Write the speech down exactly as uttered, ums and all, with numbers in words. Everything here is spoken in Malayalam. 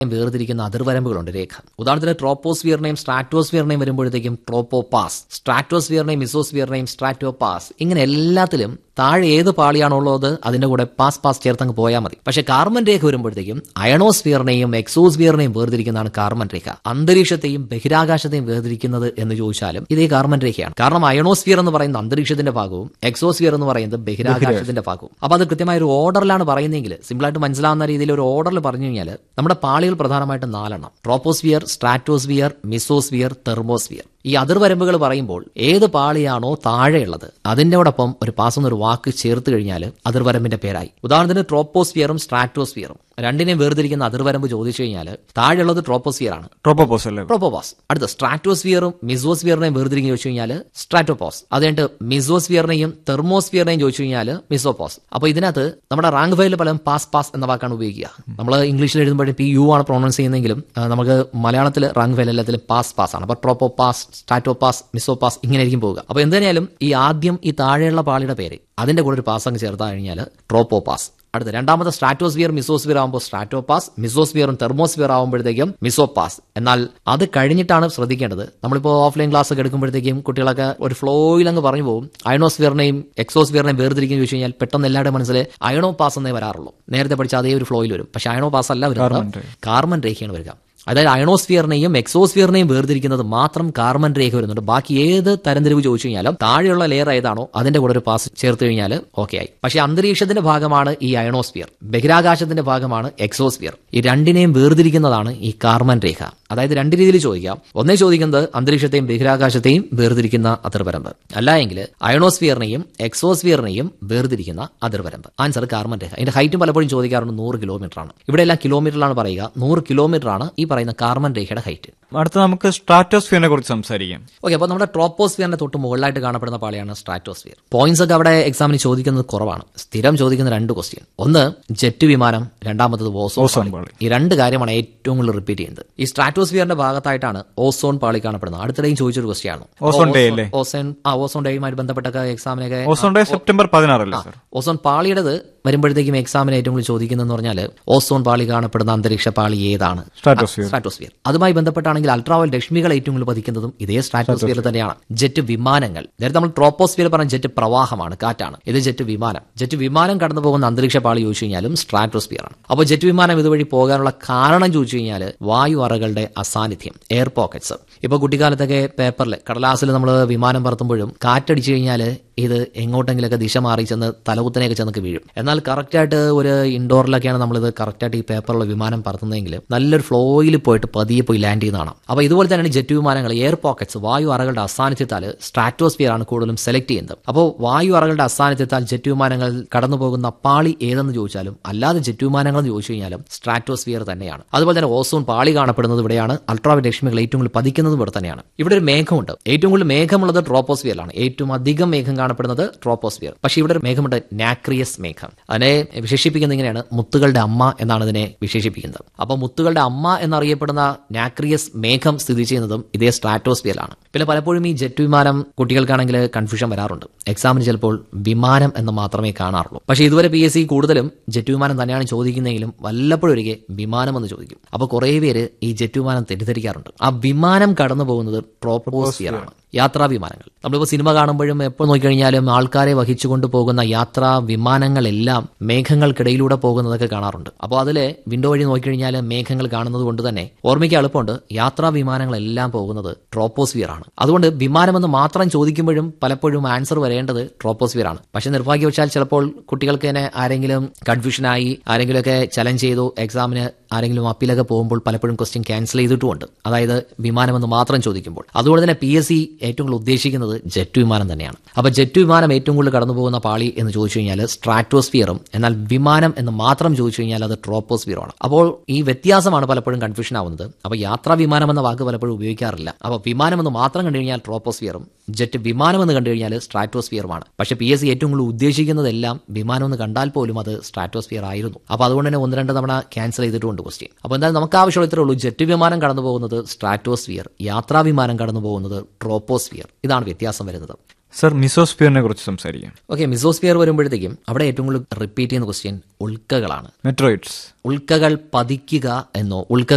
വേർതിരിക്കുന്ന അതിർവരമ്പുകളുണ്ട് രേഖ. ഉദാഹരണത്തിന് ട്രോപ്പോസ്ഫിയറിനെയും സ്ട്രാറ്റോസ്ഫിയറിനെയും വരുമ്പോഴത്തേക്കും ട്രോപ്പോപാസ്, സ്ട്രാറ്റോസ്ഫിയറിനെയും മിസോസ്ഫിയറിനെയും സ്ട്രാറ്റോപാസ്. ഇങ്ങനെ എല്ലാത്തിലും താഴെ ഏത് പാളിയാണുള്ളത് അതിന്റെ കൂടെ പാസ് പാസ് ചേർത്തങ്ങ് പോയാൽ മതി. പക്ഷെ കാർബൺ രേഖ വരുമ്പോഴത്തേക്കും അയണോസ്ഫിയറിനെയും എക്സോസ്ഫിയറിനെയും വേർതിരിക്കുന്നതാണ് കാർബൺ രേഖ. അന്തരീക്ഷത്തെയും ബഹിരാകാശത്തെയും വേർതിരിക്കുന്നത് എന്ന് ചോദിച്ചാലും ഇതേ കാർബൺ രേഖയാണ്. കാരണം അയണോസ്ഫിയർ എന്ന് പറയുന്നത് അന്തരീക്ഷത്തിന്റെ ഭാഗവും എക്സോസ്ഫിയർ എന്ന് പറയുന്നത് ബഹിരാകാശത്തിന്റെ ഭാഗവും. അപ്പൊ അത് കൃത്യമായ ഒരു ഓർഡറിലാണ് പറയുന്നതെങ്കിൽ സിമ്പിളായിട്ട് മനസ്സിലാവുന്ന രീതിയിൽ ഒരു ഓർഡറിൽ പറഞ്ഞു കഴിഞ്ഞാൽ നമ്മുടെ പാളികൾ പ്രധാനമായിട്ടും നാലെണ്ണം: ട്രോപ്പോസ്ഫിയർ, സ്ട്രാറ്റോസ്ഫിയർ, മിസോസ്ഫിയർ, തെർമോസ്ഫിയർ. ഈ അതിർവരമ്പുകൾ പറയുമ്പോൾ ഏത് പാളിയാണോ താഴെയുള്ളത് അതിന്റെയോടൊപ്പം ഒരു പാസ് എന്നൊരു വാക്ക് ചേർത്ത് കഴിഞ്ഞാൽ അതിർവരമ്പിന്റെ പേരായി. ഉദാഹരണത്തിന് ട്രോപ്പോസ്ഫിയറും സ്ട്രാറ്റോസ്ഫിയറും രണ്ടിനെയും വേർതിരിക്കുന്ന അതിർവരമ്പ് ചോദിച്ചു കഴിഞ്ഞാൽ താഴെയുള്ളത് ട്രോപ്പോസ്ഫിയർ ആണ്, ട്രോപ്പോപാസ്. അടുത്ത സ്ട്രാറ്റോസ്ഫിയറും മിസോസ്ഫിയറിനെയും വേർതിരിക്കുന്ന ചോദിച്ചു കഴിഞ്ഞാൽ സ്ട്രാറ്റോപാസ്. അത് കഴിഞ്ഞിട്ട് മിസോസ്ഫിയറിനെയും തെർമോസ്ഫിയറിനെയും ചോദിച്ചു കഴിഞ്ഞാൽ മിസോപാസ്. അപ്പൊ ഇതിനകത്ത് നമ്മുടെ റാങ്ക് ഫയലിൽ പലരും പാസ് പാസ് എന്ന വാക്കാണ് ഉപയോഗിക്കുക. നമ്മൾ ഇംഗ്ലീഷിൽ എഴുതുമ്പോഴും പി യു ആണ് പ്രൊണൗൺസ് ചെയ്യുന്നെങ്കിലും നമുക്ക് മലയാളത്തിൽ റാങ്ക് ഫയൽ എല്ലാത്തിലും പാസ് പാസ് ആണ്. അപ്പൊ ട്രോപ്പോപാസ്, സ്ട്രാറ്റോപാസ്, മിസോപാസ് ഇങ്ങനെ ആയിരിക്കും പോവുക. അപ്പൊ എന്തായാലും ഈ ആദ്യം ഈ താഴെയുള്ള പാളിയുടെ പേര് അതിന്റെ കൂടെ ഒരു പാസ് അങ്ങ് ചേർത്താ കഴിഞ്ഞാൽ ട്രോപ്പോപാസ്. അടുത്ത രണ്ടാമത്തെ സ്ട്രാറ്റോസ്ഫിയർ മിസോസ്ഫിയർ ആകുമ്പോൾ സ്ട്രാറ്റോപാസ്, മിസോസ്ഫിയറും തെർമോസ്ഫിയർ ആകുമ്പോഴത്തേക്കും മിസോപാസ്. എന്നാൽ അത് കഴിഞ്ഞിട്ടാണ് ശ്രദ്ധിക്കേണ്ടത്. നമ്മളിപ്പോൾ ഓഫ്ലൈൻ ക്ലാസ് ഒക്കെ എടുക്കുമ്പോഴത്തേക്കും കുട്ടികളൊക്കെ ഒരു ഫ്ലോയിൽ അങ്ങ് പറഞ്ഞു പോകും. അയണോസ്ഫിയറിനെയും എക്സോസ്ഫിയറിനെയും വേർതിരിക്കുന്നു ചോദിച്ചു കഴിഞ്ഞാൽ പെട്ടെന്ന് എല്ലാവരുടെ മനസ്സിൽ അയണോപാസ് എന്നേ വരാറുള്ളൂ. നേരത്തെ പഠിച്ച അതേ ഒരു ഫ്ലോയിൽ വരും. പക്ഷെ അയണോപാസ് അല്ല വരുന്നത്, കാർബൺ രേഖയാണ് വരിക. അതായത് അയണോസ്ഫിയറിനെയും എക്സോസ്ഫിയറിനെയും വേർതിരിക്കുന്നത് മാത്രം കാർബൺ രേഖ വരുന്നുണ്ട്. ബാക്കി ഏത് തരംതിരിവ് ചോദിച്ചു കഴിഞ്ഞാലും താഴെയുള്ള ലെയർ ഏതാണോ അതിന്റെ കൂടെ ഒരു പാസ് ചേർത്ത് കഴിഞ്ഞാൽ ഓക്കെ ആയി. പക്ഷെ അന്തരീക്ഷത്തിന്റെ ഭാഗമാണ് ഈ അയണോസ്ഫിയർ, ബഹിരാകാശത്തിന്റെ ഭാഗമാണ് എക്സോസ്ഫിയർ. ഈ രണ്ടിനെയും വേർതിരിക്കുന്നതാണ് ഈ കാർബൺ രേഖ. അതായത് രണ്ട് രീതിയിൽ ചോദിക്കാം. ഒന്നേ ചോദിക്കുന്നത് അന്തരീക്ഷത്തെയും ബഹിരാകാശത്തെയും വേർതിരിക്കുന്ന അതിർവരമ്പ്, അല്ല എങ്കിൽ അയണോസ്ഫിയറിനെയും എക്സോസ്ഫിയറിനെയും വേർതിരിക്കുന്ന അതിർവരമ്പ്. ആൻസർ കാർബൺ രേഖ. ഇതിന്റെ ഹൈറ്റും പലപ്പോഴും ചോദിക്കാറുണ്ട് നൂറ് കിലോമീറ്റർ ആണ്. ഇവിടെ എല്ലാം കിലോമീറ്ററിലാണ് പറയുക. നൂറ് കിലോമീറ്റർ ആണ് ഈ പറയുന്ന കാർബൺ രേഖയുടെ ഹൈറ്റ്. അടുത്ത നമുക്ക് സ്ട്രാറ്റോസ്ഫിയറിനെ കുറിച്ച് സംസാരിക്കാം. ഓക്കെ, അപ്പോൾ നമ്മുടെ ട്രോപ്പോസ്ഫിയറിന്റെ തൊട്ട് മുകളിലായിട്ട് കാണപ്പെടുന്ന പാളിയാണ് സ്ട്രാറ്റോസ്ഫിയർ. പോയിന്റ്സ് ഒക്കെ അവിടെ എക്സാമിന് ചോദിക്കുന്നത് കുറവാണ്. സ്ഥിരം ചോദിക്കുന്ന രണ്ട് ക്വസ്റ്റ്യൻ: ഒന്ന് ജെറ്റ് വിമാനം, രണ്ടാമത്തത് ഓസോൺ പാളി. ഈ രണ്ട് കാര്യമാണ് ഏറ്റവും കൂടുതൽ റിപ്പീറ്റ് ചെയ്യുന്നത്. ഈ സ്ട്രാറ്റോസ്ഫിയറിന്റെ ഭാഗത്തായിട്ടാണ് ഓസോൺ പാളി കാണപ്പെടുന്നത്. അടുത്തിടെയും ചോദിച്ചൊരു ക്വസ്റ്റ്യൻ ആണ് ഓസോൺ ഡേ അല്ലേ? ഓസോൺ ആ ഓസോൺ ഡേയുമായി ബന്ധപ്പെട്ട എക്സാമിനൊക്കെ ഓസോൺ ഡേ സെപ്റ്റംബർ പതിനാറല്ലേ? ഓസോൺ പാളിയുടേത് വരുമ്പോഴത്തേക്കും എക്സാമിന് ഏറ്റവും കൂടുതൽ ചോദിക്കുന്നതെന്ന് പറഞ്ഞാൽ ഓസോൺ പാളി കാണപ്പെടുന്ന അന്തരീക്ഷ പാളി ഏതാണ്? സ്ട്രാറ്റോസ്ഫിയർ. അതുമായി ബന്ധപ്പെട്ടാണെങ്കിൽ അൾട്രാവയലറ്റ് രശ്മികൾ ഏറ്റവും കൂടുതൽ പതിക്കുന്നതും ഇതേ സ്ട്രാറ്റോസ്ഫിയറിൽ തന്നെയാണ്. ജെറ്റ് വിമാനങ്ങൾ, നേരത്തെ നമ്മൾ ട്രോപ്പോസ്ഫിയർ പറഞ്ഞ ജെറ്റ് പ്രവാഹമാണ്, കാറ്റാണ്. ഇത് ജെറ്റ് വിമാനം. ജെറ്റ് വിമാനം കടന്നു പോകുന്ന അന്തരീക്ഷ പാളി ചോദിച്ചു കഴിഞ്ഞാലും സ്ട്രാറ്റോസ്ഫിയർ ആണ്. അപ്പോൾ ജെറ്റ് വിമാനം ഇതുവഴി പോകാനുള്ള കാരണം ചോദിച്ചു കഴിഞ്ഞാൽ വായു അറകളുടെ അസാന്നിധ്യം, എയർ പോക്കറ്റ്സ്. ഇപ്പൊ കുട്ടിക്കാലത്തൊക്കെ പേപ്പറിൽ കടലാസിൽ നമ്മൾ വിമാനം പറത്തുമ്പോഴും കാറ്റടിച്ചു കഴിഞ്ഞാൽ ഇത് എങ്ങോട്ടെങ്കിലൊക്കെ ദിശ മാറി ചെന്ന് തലകുത്തനെയൊക്കെ ചെന്നൊക്കെ വീഴും. എന്നാൽ കറക്റ്റായിട്ട് ഒരു ഇൻഡോറിലൊക്കെയാണ് നമ്മളിത് കറക്റ്റായിട്ട് ഈ പേപ്പറിലുള്ള വിമാനം പറത്തുന്നതെങ്കിൽ നല്ലൊരു ഫ്ലോയിൽ പോയിട്ട് പതിയെ പോയി ലാൻഡ് ചെയ്യുന്നതാണ്. അപ്പോൾ ഇതുപോലെ തന്നെയാണ് ജെറ്റ് വിമാനങ്ങൾ. എയർ പോക്കറ്റ്സ്, വായു അറകളുടെ അസാന്നിധ്യത്താൽ സ്ട്രാറ്റോസ്ഫിയർ ആണ് കൂടുതലും സെലക്ട് ചെയ്യുന്നത്. അപ്പോൾ വായു അറകളുടെ അസാന്നിധ്യത്താൽ ജെറ്റ് വിമാനങ്ങൾ കടന്നു പോകുന്ന പാളി ഏതെന്ന് ചോദിച്ചാലും അല്ലാതെ ജെറ്റ് വിമാനങ്ങൾ എന്ന് ചോദിച്ചു കഴിഞ്ഞാലും സ്ട്രാറ്റോസ്ഫിയർ തന്നെയാണ്. അതുപോലെ തന്നെ ഓസോൺ പാളി കാണപ്പെടുന്നത് ഇവിടെയാണ്. അൾട്രാവയലറ്റ് രശ്മികൾ ഏറ്റവും കൂടുതൽ പതിക്കുന്നത് ഇവിടെ തന്നെയാണ്. ഇവിടെ ഒരു മേഘമുണ്ട്. ഏറ്റവും കൂടുതൽ മേഘമുള്ളത് ട്രോപ്പോസ്ഫിയറിലാണ്. ഏറ്റവും അധികം മേഘം കാണപ്പെടുന്നത് ട്രോപ്പോസ്ഫിയർ. പക്ഷേ ഇവിടെ ഒരു മേഘമുണ്ട്, നാക്രിയസ് മേഘം. അതിനെ വിശേഷിപ്പിക്കുന്നത് ഇങ്ങനെയാണ്, മുത്തുകളുടെ അമ്മ എന്നാണ് ഇതിനെ വിശേഷിപ്പിക്കുന്നത്. അപ്പോൾ മുത്തുകളുടെ അമ്മ എന്നറിയപ്പെടുന്ന നാക്രിയസ് മേഘം സ്ഥിതി ചെയ്യുന്നതും ഇതേ സ്ട്രാറ്റോസ്ഫിയറിലാണ്. പിന്നെ പലപ്പോഴും ഈ ജെറ്റ് വിമാനം കുട്ടികൾക്കാണെങ്കിൽ കൺഫ്യൂഷൻ വരാറുണ്ട്. എക്സാമിന് ചിലപ്പോൾ വിമാനം എന്ന് മാത്രമേ കാണാറുള്ളൂ. പക്ഷേ ഇതുവരെ പി എസ് സി കൂടുതലും ജെറ്റ് വിമാനം തന്നെയാണ് ചോദിക്കുന്നതെങ്കിലും വല്ലപ്പോഴും ഒരിക്കൽ വിമാനം എന്ന് ചോദിക്കും. അപ്പോൾ കുറേ പേര് ഈ ജെറ്റ് വിമാനം തെറ്റിദ്ധരിക്കാറുണ്ട്. ആ വിമാനം കടന്നു പോകുന്നത് ട്രോപ്പോസ്ഫിയർ ആണ്. യാത്രാ വിമാനങ്ങൾ നമ്മളിപ്പോൾ സിനിമ കാണുമ്പോഴും എപ്പോൾ നോക്കിക്കഴിഞ്ഞാലും ആൾക്കാരെ വഹിച്ചുകൊണ്ട് പോകുന്ന യാത്രാ വിമാനങ്ങളെല്ലാം മേഘങ്ങൾക്കിടയിലൂടെ പോകുന്നതൊക്കെ കാണാറുണ്ട്. അപ്പോൾ അതിലെ വിൻഡോ വഴി നോക്കിക്കഴിഞ്ഞാൽ മേഘങ്ങൾ കാണുന്നത് കൊണ്ട് തന്നെ ഓർമ്മിക്കാൻ എളുപ്പമുണ്ട്. യാത്രാ വിമാനങ്ങളെല്ലാം പോകുന്നത് ട്രോപ്പോസ്ഫിയർ ആണ്. അതുകൊണ്ട് വിമാനമെന്ന് മാത്രം ചോദിക്കുമ്പോഴും പലപ്പോഴും ആൻസർ വരേണ്ടത് ട്രോപ്പോസ്ഫിയർ ആണ്. പക്ഷെ നിർഭാഗ്യവശാൽ ചിലപ്പോൾ കുട്ടികൾക്ക് തന്നെ ആരെങ്കിലും കൺഫ്യൂഷനായി ആരെങ്കിലുമൊക്കെ ചലഞ്ച് ചെയ്തു എക്സാമിന് ആരെങ്കിലും അപ്പീലൊക്കെ പോകുമ്പോൾ പലപ്പോഴും ക്വസ്റ്റ്യൻ ക്യാൻസൽ ചെയ്തിട്ടുമുണ്ട്. അതായത് വിമാനമെന്ന് മാത്രം ചോദിക്കുമ്പോൾ. അതുകൊണ്ട് തന്നെ പി എസ് സി ഏറ്റവും കൂടുതൽ ഉദ്ദേശിക്കുന്നത് ജെറ്റ് വിമാനം തന്നെയാണ്. അപ്പോൾ ജെറ്റ് വിമാനം ഏറ്റവും കൂടുതൽ കടന്നു പോകുന്ന പാളി എന്ന് ചോദിച്ചു കഴിഞ്ഞാൽ സ്ട്രാറ്റോസ്ഫിയറും, എന്നാൽ വിമാനം എന്ന് മാത്രം ചോദിച്ചു കഴിഞ്ഞാൽ അത് ട്രോപ്പോസ്ഫിയറുമാണ്. അപ്പോൾ ഈ വ്യത്യാസമാണ് പലപ്പോഴും കൺഫ്യൂഷൻ ആവുന്നത്. അപ്പോൾ യാത്രാ വിമാനം എന്ന വാക്ക് പലപ്പോഴും ഉപയോഗിക്കാറില്ല. അപ്പോൾ വിമാനം എന്ന് മാത്രം കണ്ടു കഴിഞ്ഞാൽ ട്രോപ്പോസ്ഫിയറും ജെറ്റ് വിമാനം എന്ന് കണ്ടു കഴിഞ്ഞാൽ സ്ട്രാറ്റോസ്ഫിയറുമാണ്. പക്ഷേ പി എസ് സി ഏറ്റവും കൂടുതൽ ഉദ്ദേശിക്കുന്നതെല്ലാം വിമാനം എന്ന് കണ്ടാൽ പോലും അത് സ്ട്രാറ്റോസ്ഫിയർ ആയിരുന്നു. അപ്പോൾ അതുകൊണ്ട് തന്നെ ഒന്ന് രണ്ട് തവണ ക്യാൻസൽ ചെയ്തിട്ടുണ്ട് ക്വസ്റ്റ്യൻ. അപ്പോൾ എന്തായാലും നമുക്ക് ആവശ്യമുള്ള ഇത്രേ ഉള്ളൂ. ജെറ്റ് വിമാനം കടന്നു പോകുന്നത് സ്ട്രാറ്റോസ്ഫിയർ, യാത്രാ വിമാനം കടന്നു പോകുന്നത് ട്രോപ്പോസ്ഫിയർ. ഇതാണ് വ്യത്യാസം വരുന്നത്. സർ, മിസോസ്ഫിയറിനെ കുറിച്ച് സംസാരിക്കാം. ഓക്കെ, മിസോസ്ഫിയർ വരുമ്പോഴത്തേക്കും അവിടെ ഏറ്റവും കൂടുതൽ റിപ്പീറ്റ് ചെയ്യുന്ന ക്വസ്റ്റ്യൻ ഉൽക്കകളാണ്. മെട്രോയിഡ്സ്. ഉൽക്കകൾ പതിക്കുക എന്നോ ഉൽക്ക